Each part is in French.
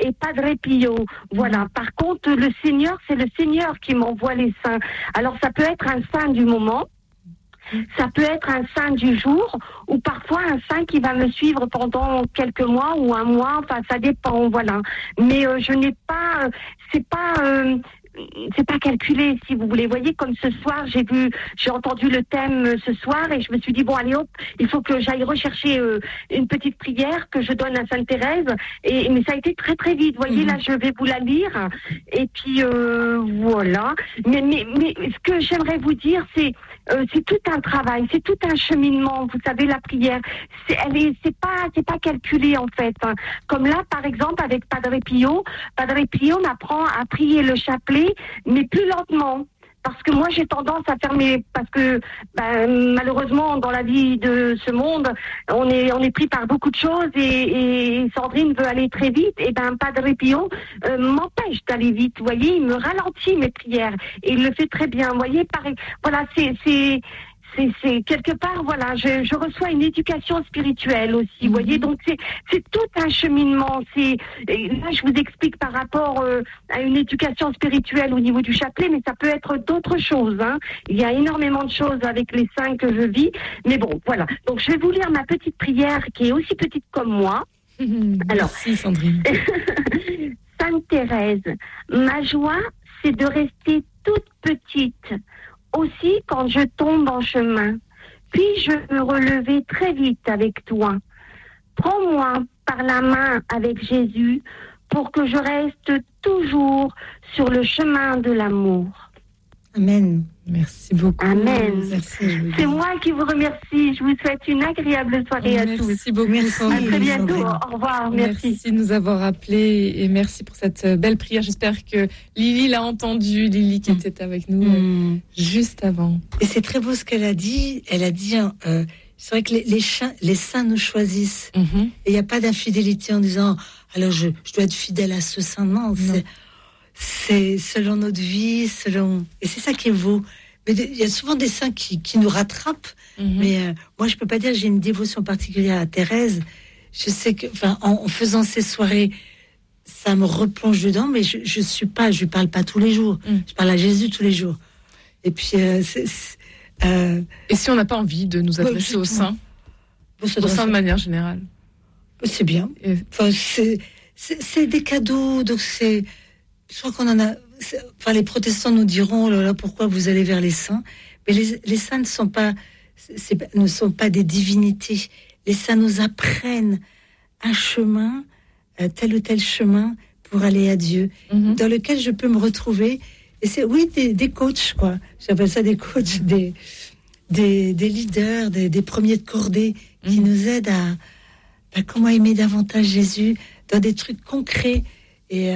et Padre Pio. Voilà. Par contre, le Seigneur, c'est le Seigneur qui m'envoie les saints. Alors, ça peut être un saint du moment. Ça peut être un saint du jour ou parfois un saint qui va me suivre pendant quelques mois ou un mois. Enfin, ça dépend, voilà. Mais je n'ai pas, c'est pas calculé, si vous voulez. Vous voyez, comme ce soir, j'ai entendu le thème ce soir et je me suis dit, bon, allez hop, il faut que j'aille rechercher une petite prière que je donne à Sainte Thérèse. Mais ça a été très, très vite. Vous voyez, là, je vais vous la lire. Et puis, voilà. Mais ce que j'aimerais vous dire, c'est tout un travail, c'est tout un cheminement. Vous savez, la prière, c'est pas calculé, en fait. Hein. Comme là, par exemple, avec Padre Pio m'apprend à prier le chapelet, mais plus lentement. Parce que moi, j'ai tendance à parce que malheureusement, dans la vie de ce monde, on est pris par beaucoup de choses et Sandrine veut aller très vite. Et Padre Pio m'empêche d'aller vite. Vous voyez, il me ralentit mes prières et il le fait très bien. Vous voyez, pareil. Voilà, c'est quelque part, voilà, je reçois une éducation spirituelle aussi, vous voyez, donc c'est tout un cheminement. Là, je vous explique par rapport à une éducation spirituelle au niveau du chapelet, mais ça peut être d'autres choses. Hein. Il y a énormément de choses avec les saints que je vis, mais bon, voilà. Donc, je vais vous lire ma petite prière qui est aussi petite comme moi. Alors, merci Sandrine. Sainte Thérèse, ma joie, c'est de rester toute petite. Aussi quand je tombe en chemin, puis-je me relever très vite avec toi. Prends-moi par la main avec Jésus pour que je reste toujours sur le chemin de l'amour. Amen. Merci beaucoup. Amen. Merci, c'est moi qui vous remercie. Je vous souhaite une agréable soirée à tous. Merci beaucoup. À très bientôt. Au revoir. Merci de nous avoir appelés et merci pour cette belle prière. J'espère que Lily l'a entendu. Lily qui était avec nous juste avant. Et c'est très beau ce qu'elle a dit. Elle a dit, c'est vrai que les saints nous choisissent. Et il n'y a pas d'infidélité en disant, alors je dois être fidèle à ce saint. Non. C'est selon notre vie, et c'est ça qui est beau. Mais il y a souvent des saints qui nous rattrapent. Mais moi, je peux pas dire que j'ai une dévotion particulière à Thérèse. Je sais que, en faisant ces soirées, ça me replonge dedans. Mais je lui parle pas tous les jours. Je parle à Jésus tous les jours. Et puis, et si on n'a pas envie de nous adresser aux saints, aux saints de manière générale, c'est bien. C'est des cadeaux, donc c'est. Je crois qu'on en a. Les protestants nous diront, oh là là, pourquoi vous allez vers les saints? Mais les saints ne sont pas des divinités. Les saints nous apprennent un chemin, tel ou tel chemin pour aller à Dieu, dans lequel je peux me retrouver. Et c'est, oui, des coachs, quoi. J'appelle ça des coachs, des leaders, des premiers de cordée qui nous aident à comment aimer davantage Jésus dans des trucs concrets. Et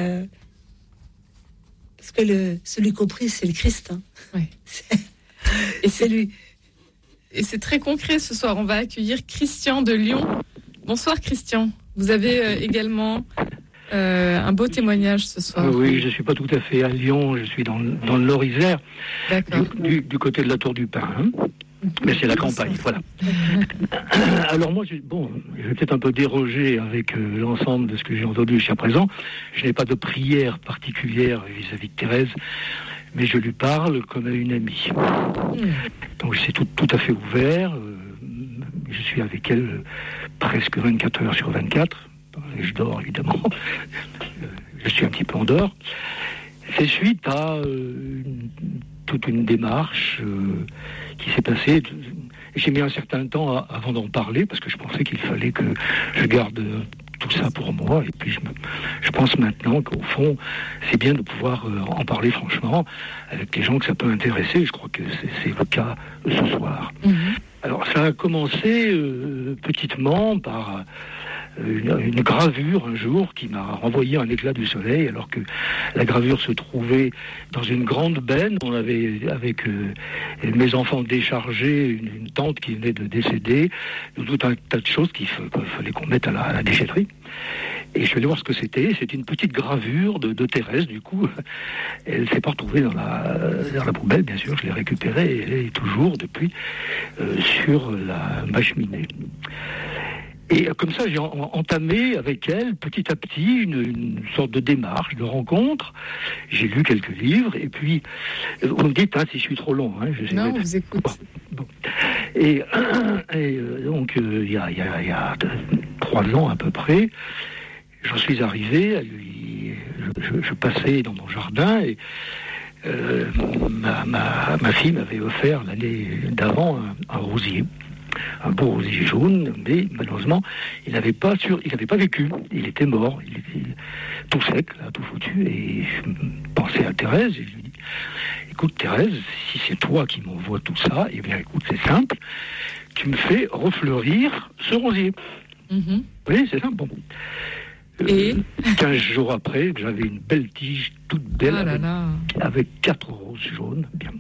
parce que celui compris, c'est le Christ. Hein. Oui. Et c'est lui. Et c'est très concret ce soir. On va accueillir Christian de Lyon. Bonsoir Christian. Vous avez également un beau témoignage ce soir. Oui, je ne suis pas tout à fait à Lyon. Je suis dans le Nord-Isère, du côté de la Tour du Pin. Hein. Mais c'est la campagne, voilà. Alors moi, je vais peut-être un peu déroger avec l'ensemble de ce que j'ai entendu jusqu'à présent. Je n'ai pas de prière particulière vis-à-vis de Thérèse, mais je lui parle comme à une amie. Donc c'est tout à fait ouvert. Je suis avec elle presque 24 heures sur 24. Et je dors, évidemment. Je suis un petit peu en dehors. C'est suite à toute une démarche qui s'est passée. J'ai mis un certain temps avant d'en parler, parce que je pensais qu'il fallait que je garde tout ça pour moi. Et puis je pense maintenant qu'au fond, c'est bien de pouvoir en parler franchement avec les gens que ça peut intéresser. Je crois que c'est le cas ce soir. Alors ça a commencé petitement par une gravure un jour qui m'a renvoyé un éclat du soleil, alors que la gravure se trouvait dans une grande benne. On avait, avec mes enfants, déchargé une tante qui venait de décéder, tout un tas de choses qu'il fallait qu'on mette à la déchetterie. Et je suis allé voir ce que c'était. C'était une petite gravure de Thérèse, du coup. Elle ne s'est pas retrouvée dans la poubelle, bien sûr. Je l'ai récupérée et elle est toujours, depuis, sur ma cheminée. Et comme ça, j'ai entamé avec elle, petit à petit, une sorte de démarche, de rencontre. J'ai lu quelques livres, et puis, vous me dites si je suis trop long. Non, on vous écoute. Bon. Et donc, il y a 3 ans à peu près, j'en suis arrivé, je passais dans mon jardin, et ma fille m'avait offert l'année d'avant un rosier. Un beau rosier jaune, mais malheureusement, il n'avait pas vécu. Il était mort, il était tout sec, là, tout foutu. Et je pensais à Thérèse, et je lui dis, écoute Thérèse, si c'est toi qui m'envoies tout ça, eh bien écoute, c'est simple, tu me fais refleurir ce rosier. Mm-hmm. Oui, c'est simple. Bon. Et 15 jours après, j'avais une belle tige, toute belle, avec 4 roses jaunes, bien.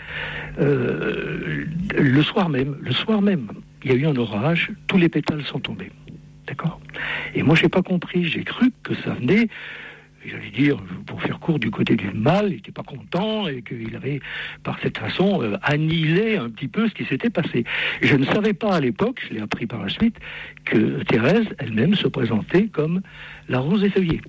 Le soir même, il y a eu un orage, tous les pétales sont tombés. D'accord ? Et moi, j'ai pas compris, j'ai cru que ça venait, j'allais dire, pour faire court, du côté du mal, il n'était pas content et qu'il avait, par cette façon, annihilé un petit peu ce qui s'était passé. Je ne savais pas à l'époque, je l'ai appris par la suite, que Thérèse elle-même se présentait comme la rose effeuillée.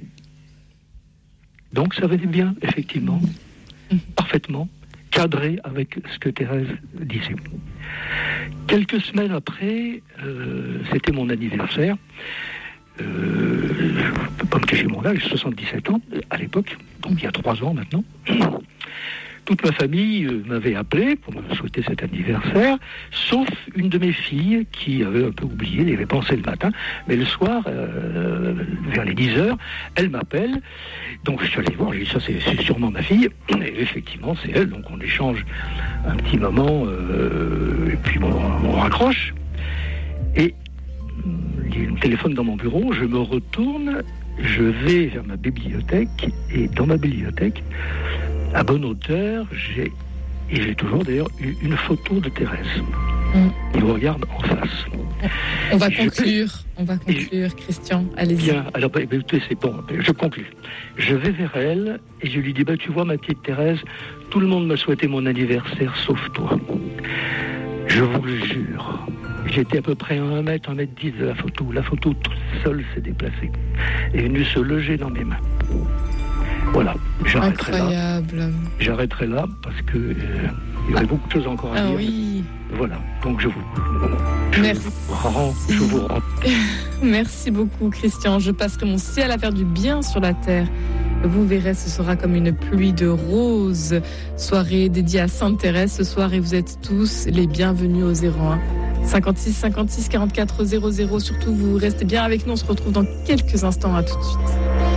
Donc ça venait bien, effectivement, parfaitement cadré avec ce que Thérèse disait. Quelques semaines après, c'était mon anniversaire. Je ne peux pas me cacher mon âge, j'ai 77 ans à l'époque, donc il y a 3 ans maintenant. Toute ma famille m'avait appelé pour me souhaiter cet anniversaire, sauf une de mes filles qui avait un peu oublié, elle y avait pensé le matin, mais le soir, vers les 10h, elle m'appelle. Donc je suis allé voir, j'ai dit ça c'est sûrement ma fille, et effectivement c'est elle, donc on échange un petit moment, et puis on raccroche. Et il y a un téléphone dans mon bureau, je me retourne, je vais vers ma bibliothèque, et dans ma bibliothèque, à bonne hauteur, j'ai toujours d'ailleurs eu une photo de Thérèse. Il me regarde en face. On va conclure, Christian, allez-y. Bien, alors c'est bon, je conclue. Je vais vers elle et je lui dis, tu vois ma petite Thérèse, tout le monde m'a souhaité mon anniversaire sauf toi. Je vous le jure. J'étais à peu près à 1m10 de la photo. La photo toute seule s'est déplacée. Est venue se loger dans mes mains. Voilà, j'arrêterai là parce que il y aurait beaucoup de choses encore à dire. Oui. Voilà, donc je vous rends. Merci beaucoup, Christian. Je passerai mon ciel à faire du bien sur la terre. Vous verrez, ce sera comme une pluie de roses. Soirée dédiée à Sainte Thérèse ce soir, et vous êtes tous les bienvenus au 01 56 56 44 00. Surtout, vous restez bien avec nous. On se retrouve dans quelques instants. À tout de suite.